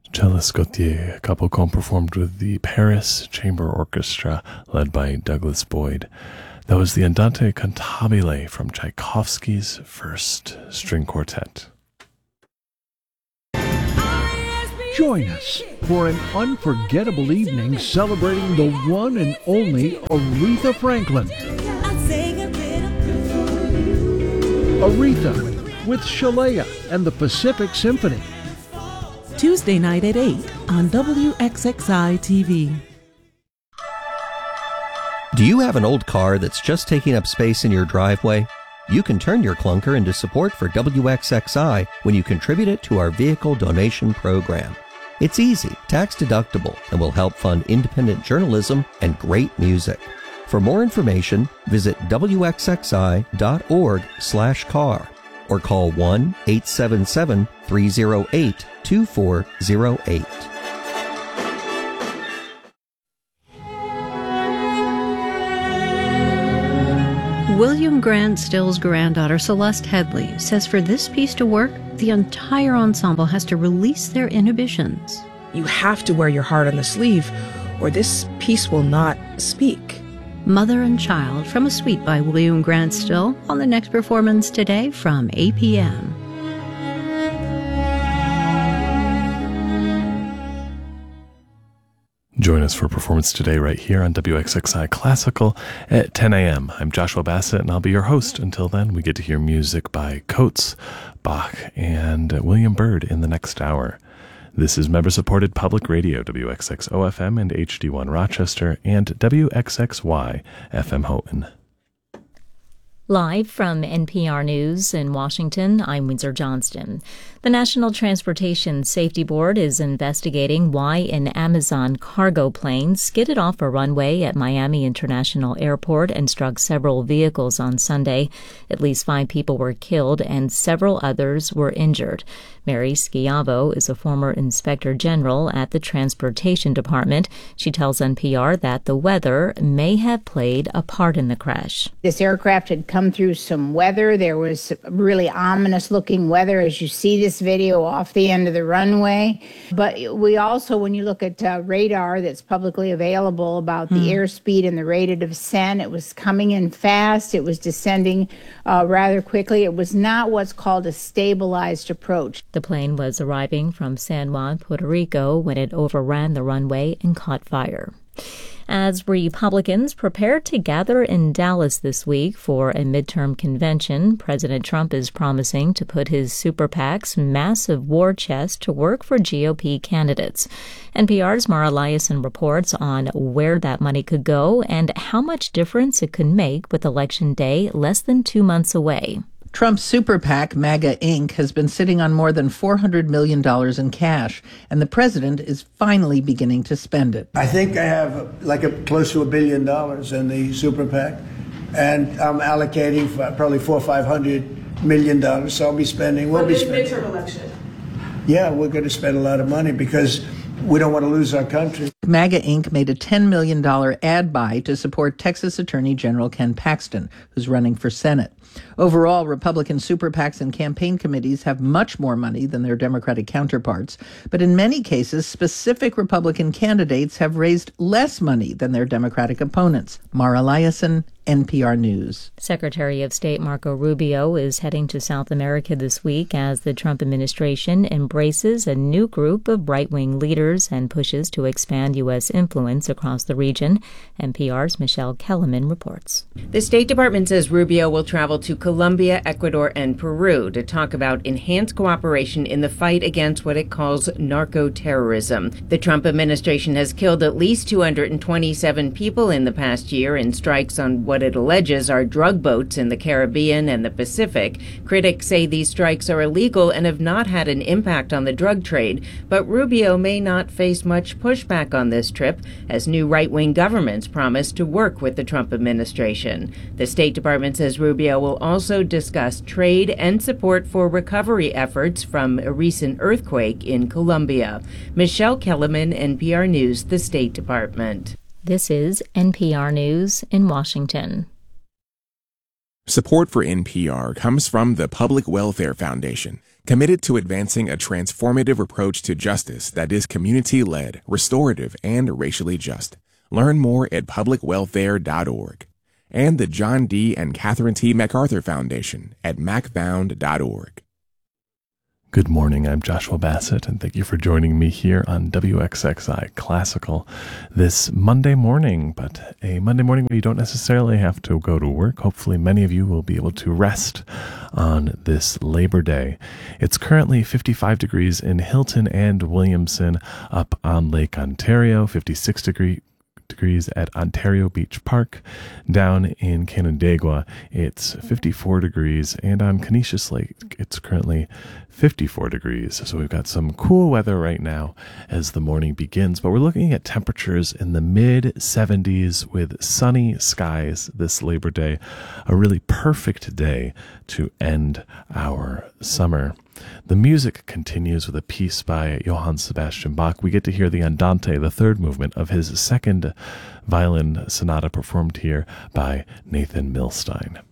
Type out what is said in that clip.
Cellist Gautier Capocom performed with the Paris Chamber Orchestra led by Douglas Boyd. That was the Andante Cantabile from Tchaikovsky's First String Quartet. Join us for an unforgettable evening celebrating the one and only Aretha Franklin. Aretha with Shalea and the Pacific Symphony. Tuesday night at 8 on WXXI TV. Do you have an old car that's just taking up space in your driveway? You can turn your clunker into support for WXXI when you contribute it to our vehicle donation program. It's easy, tax-deductible, and will help fund independent journalism and great music. For more information, visit wxxi.org/car or call 1-877-308-2408. William Grant Still's granddaughter, Celeste Headley, says for this piece to work, the entire ensemble has to release their inhibitions. You have to wear your heart on the sleeve, or this piece will not speak. Mother and Child from a suite by William Grant Still on the next performance today from 8 p.m. Join us for a performance today right here on WXXI Classical at 10 a.m. I'm Joshua Bassett, and I'll be your host. Until then, we get to hear music by Coates, Bach, and William Byrd in the next hour. This is member-supported public radio, WXXO-FM and HD1 Rochester, and WXXY-FM Houghton. Live from NPR News in Washington, I'm Windsor Johnston. The National Transportation Safety Board is investigating why an Amazon cargo plane skidded off a runway at Miami International Airport and struck several vehicles on Sunday. At least 5 people were killed and several others were injured. Mary Schiavo is a former inspector general at the Transportation Department. She tells NPR that the weather may have played a part in the crash. This aircraft had come through some weather. There was really ominous looking weather as you see this video off the end of the runway. But we also, when you look at radar that's publicly available about the airspeed and the rate of descent, it was coming in fast. It was descending rather quickly. It was not what's called a stabilized approach. The plane was arriving from San Juan, Puerto Rico, when it overran the runway and caught fire. As Republicans prepare to gather in Dallas this week for a midterm convention, President Trump is promising to put his super PAC's massive war chest to work for GOP candidates. NPR's Mara Liasson reports on where that money could go and how much difference it could make with Election Day less than 2 months away. Trump's super PAC, MAGA Inc., has been sitting on more than $400 million in cash, and the president is finally beginning to spend it. I think I have close to $1 billion in the super PAC, and I'm allocating for probably $400 or $500 million, so we'll be spending. Midterm election. Yeah, we're going to spend a lot of money because we don't want to lose our country. MAGA Inc. made a $10 million ad buy to support Texas Attorney General Ken Paxton, who's running for Senate. Overall, Republican super PACs and campaign committees have much more money than their Democratic counterparts, but in many cases, specific Republican candidates have raised less money than their Democratic opponents. Mara Liasson, NPR News. Secretary of State Marco Rubio is heading to South America this week as the Trump administration embraces a new group of right-wing leaders and pushes to expand U.S. influence across the region. NPR's Michelle Kellerman reports. The State Department says Rubio will travel to Colombia, Ecuador, and Peru to talk about enhanced cooperation in the fight against what it calls narco-terrorism. The Trump administration has killed at least 227 people in the past year in strikes on what it alleges are drug boats in the Caribbean and the Pacific. Critics say these strikes are illegal and have not had an impact on the drug trade, but Rubio may not face much pushback on this trip, as new right-wing governments promise to work with the Trump administration. The State Department says Rubio will also discuss trade and support for recovery efforts from a recent earthquake in Colombia. Michelle Kellerman, NPR News, the State Department. This is NPR News in Washington. Support for NPR comes from the Public Welfare Foundation, committed to advancing a transformative approach to justice that is community-led, restorative, and racially just. Learn more at publicwelfare.org. And the John D. and Catherine T. MacArthur Foundation at macfound.org. Good morning, I'm Joshua Bassett, and thank you for joining me here on WXXI Classical this Monday morning, but a Monday morning where you don't necessarily have to go to work. Hopefully many of you will be able to rest on this Labor Day. It's currently 55 degrees in Hilton and Williamson up on Lake Ontario, 56 degrees at Ontario Beach Park. Down in Canandaigua, it's 54 degrees, and on Canisius Lake, it's currently 54 degrees. So we've got some cool weather right now as the morning begins, but we're looking at temperatures in the mid-70s with sunny skies this Labor Day, a really perfect day to end our summer. The music continues with a piece by Johann Sebastian Bach. We get to hear the Andante, the third movement of his second violin sonata, performed here by Nathan Milstein.